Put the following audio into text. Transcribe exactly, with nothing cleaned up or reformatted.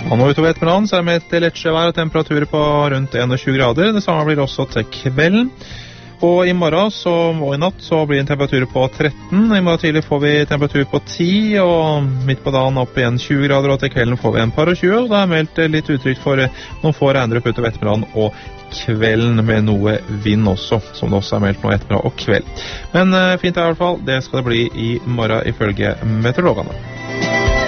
Og nå utover ettermiddagen så er det med et lettsjøvær og temperaturer på rundt tjueen grader. Det samme blir også til kvelden. Og i morgen så, og i natt så blir det en temperatur på tretten. I morgen tidlig får vi temperatur på ti, og midt på dagen opp igjen tjue grader, og til kvelden får vi en par og tjue. Og det er meldt litt utrygt for noen få regndrypp utover ettermiddagen og kvelden med noe vind også, som det også er meldt nå ettermiddag og kveld. Men fint er i hvert fall, det skal det bli i morgen ifølge meteorologene.